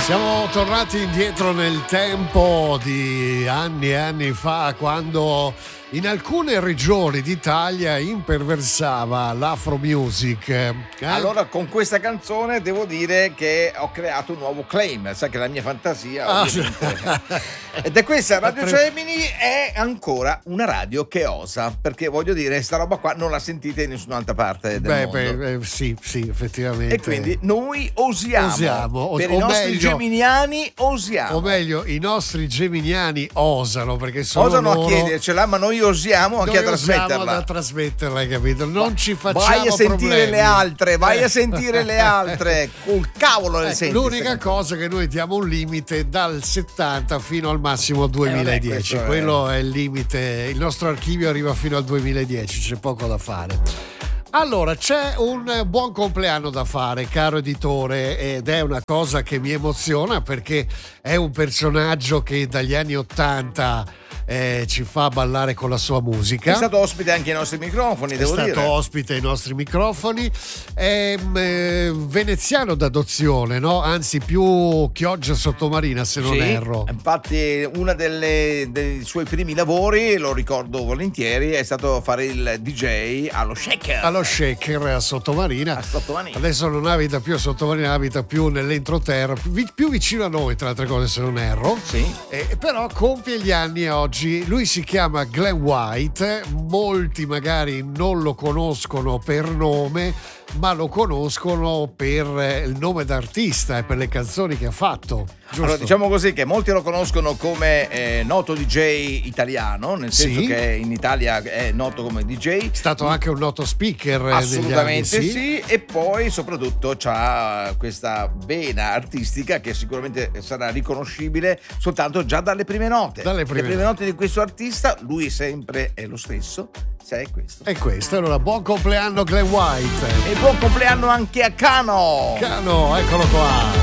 Siamo tornati indietro nel tempo di anni e anni fa, quando in alcune regioni d'Italia imperversava l'afro music. Allora, con questa canzone devo dire che ho creato un nuovo claim, sai che la mia fantasia ovviamente. Ed è questa, Radio Gemini è ancora una radio che osa, perché voglio dire, sta roba qua non la sentite in nessun'altra parte del mondo. Sì, effettivamente. E quindi noi osiamo. Per i nostri geminiani osiamo. O meglio, i nostri geminiani osano, perché sono osano loro... a chiedercela, ma noi osiamo anche a trasmetterla. A trasmetterla, hai capito? Non ci facciamo vai a sentire problemi. le altre, vai a sentire le altre. Col cavolo le senti. L'unica cosa che noi diamo un limite dal 70 fino al massimo 2010. Quello è il limite. Il nostro archivio arriva fino al 2010, c'è poco da fare. Allora, c'è un buon compleanno da fare, caro editore, ed è una cosa che mi emoziona perché è un personaggio che dagli anni 80 ci fa ballare con la sua musica. È stato ospite anche ai nostri microfoni, devo dire. È stato ospite ai nostri microfoni. È veneziano d'adozione, no? Anzi, più Chioggia Sottomarina, se non erro. Infatti, uno dei suoi primi lavori, lo ricordo volentieri, è stato fare il DJ allo Shaker. Allo Shaker a Sottomarina. Adesso non abita più a Sottomarina, abita più nell'entroterra, più vicino a noi, tra le altre cose, se non erro. Sì. Però compie gli anni oggi. Lui si chiama Glenn White, molti magari non lo conoscono per nome, ma lo conoscono per il nome d'artista e per le canzoni che ha fatto. Giusto? Allora, diciamo così che molti lo conoscono come noto DJ italiano, nel senso che in Italia è noto come DJ. È stato anche un noto speaker. Assolutamente negli anni, sì. E poi soprattutto c'ha questa vena artistica che sicuramente sarà riconoscibile soltanto già dalle prime note. Le prime note di questo artista, lui sempre è lo stesso. Sai, è questo. Allora, buon compleanno Glenn White. E buon compleanno anche a Cano. Cano, eccolo qua.